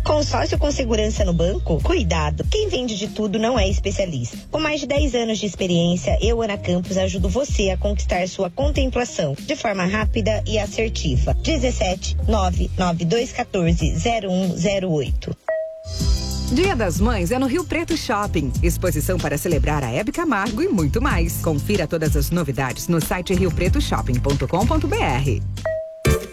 Consórcio com segurança no banco? Cuidado, quem vende de tudo não é especialista. Com mais de 10 anos de experiência, eu, Ana Campos, ajudo você a conquistar sua contemplação de forma rápida e assertiva. 17 99214 0108. Dia das Mães é no Rio Preto Shopping. Exposição para celebrar a Hebe Camargo e muito mais. Confira todas as novidades no site riopretoShopping.com.br.